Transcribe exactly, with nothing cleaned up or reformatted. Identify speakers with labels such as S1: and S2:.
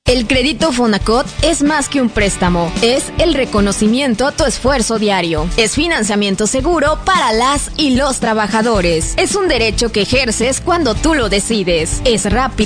S1: El crédito Fonacot es más que un préstamo, es el reconocimiento a tu esfuerzo diario. Es financiamiento seguro para las y los trabajadores. Es un derecho que ejerces cuando tú lo decides. Es rápido.